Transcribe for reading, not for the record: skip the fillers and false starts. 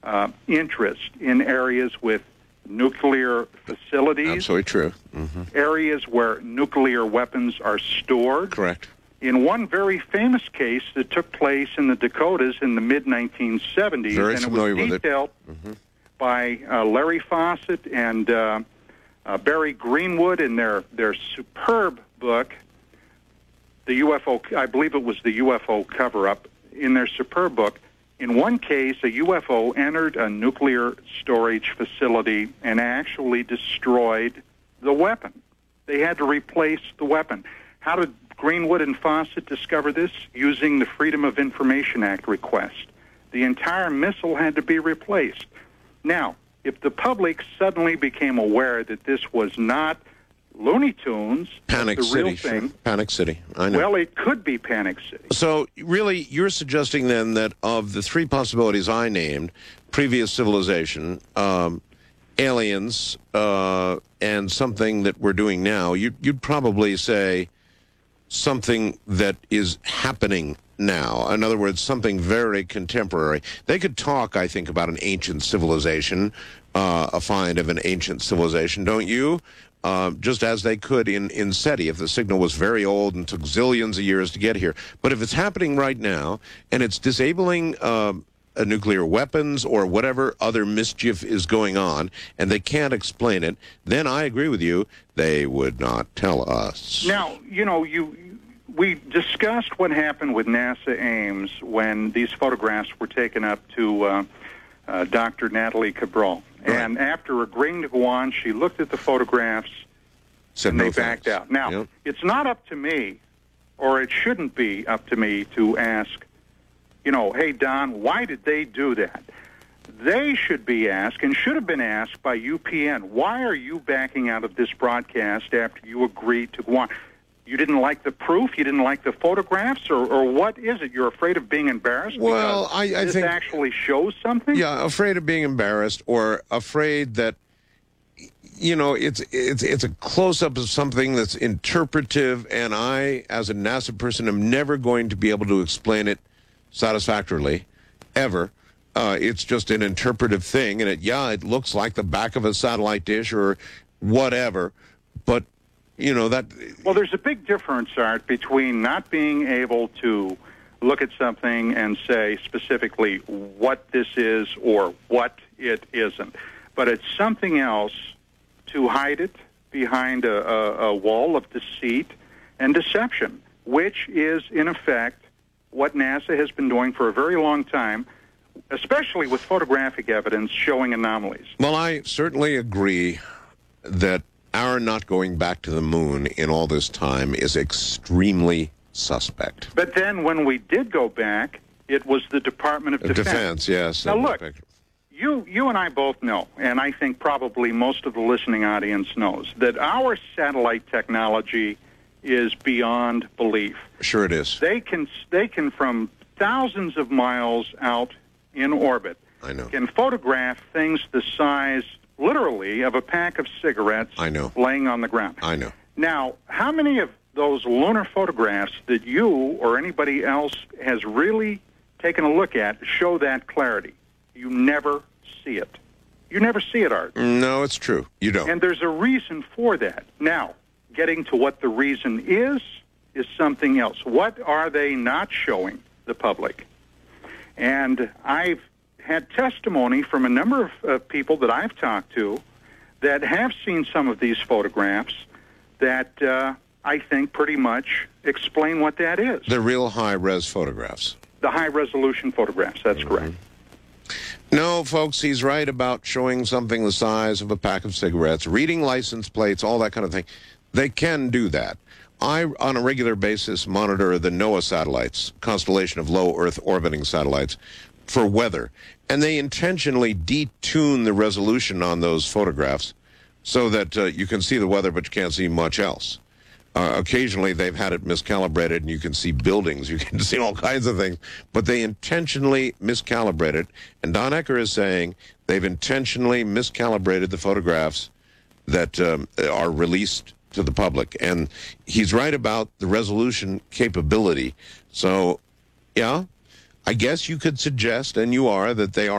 interest in areas with nuclear facilities. Absolutely true. Areas where nuclear weapons are stored. Correct. In one very famous case that took place in the Dakotas in the mid-1970s, Very and it familiar was with it. detailed by Larry Fawcett and Barry Greenwood in their superb book, the UFO, I believe it was the UFO cover-up, in their superb book. In one case, a UFO entered a nuclear storage facility and actually destroyed the weapon. They had to replace the weapon. How did Greenwood and Fawcett discover this? Using the Freedom of Information Act request. The entire missile had to be replaced. Now, if the public suddenly became aware that this was not Looney Tunes, Panic the City. real thing, Panic City. I know. well, it could be Panic City. So, really, you're suggesting then that of the three possibilities I named, previous civilization, aliens, and something that we're doing now, you'd probably say something that is happening now. In other words, something very contemporary. They could talk, I think, about an ancient civilization, a find of an ancient civilization, don't you? Just as they could in SETI if the signal was very old and took zillions of years to get here. But if it's happening right now and it's disabling nuclear weapons or whatever other mischief is going on and they can't explain it, then I agree with you, they would not tell us. Now, we discussed what happened with NASA Ames when these photographs were taken up to Dr. Natalie Cabral. Right. And after agreeing to go on, she looked at the photographs Said and no they backed thanks. out. Now, Yep. it's not up to me, or it shouldn't be up to me to ask, hey, Don, why did they do that? They should be asked, and should have been asked by UPN, why are you backing out of this broadcast after you agreed to go on? You didn't like the proof? You didn't like the photographs? Or what is it? You're afraid of being embarrassed? Well, because I this think actually shows something? Yeah, afraid of being embarrassed or afraid that, it's a close-up of something that's interpretive, and I, as a NASA person, am never going to be able to explain it satisfactorily, ever. It's just an interpretive thing, and it looks like the back of a satellite dish or whatever, but, that... Well, there's a big difference, Art, between not being able to look at something and say specifically what this is or what it isn't. But it's something else to hide it behind a wall of deceit and deception, which is, in effect, what NASA has been doing for a very long time, especially with photographic evidence showing anomalies. Well, I certainly agree that our not going back to the moon in all this time is extremely suspect. But then when we did go back, it was the Department of Defense, yes. Now, look, you and I both know, and I think probably most of the listening audience knows, that our satellite technology is beyond belief. Sure it is. They can from thousands of miles out in orbit, I know. can photograph things the size, literally, of a pack of cigarettes I know. laying on the ground. I know. Now, how many of those lunar photographs that you or anybody else has really taken a look at show that clarity? You never see it. You never see it, Art. No, it's true. You don't. And there's a reason for that. Now, getting to what the reason is something else. What are they not showing the public? And I've had testimony from a number of people that I've talked to that have seen some of these photographs that I think pretty much explain what that is. The real high-res photographs. The high-resolution photographs, that's correct. No, folks, he's right about showing something the size of a pack of cigarettes, reading license plates, all that kind of thing. They can do that. I, on a regular basis, monitor the NOAA satellites, constellation of low Earth orbiting satellites, for weather. And they intentionally detune the resolution on those photographs so that you can see the weather, but you can't see much else. Occasionally, they've had it miscalibrated, and you can see buildings. You can see all kinds of things. But they intentionally miscalibrate it. And Don Ecker is saying they've intentionally miscalibrated the photographs that are released to the public. And he's right about the resolution capability. So, yeah, I guess you could suggest, and you are, that they are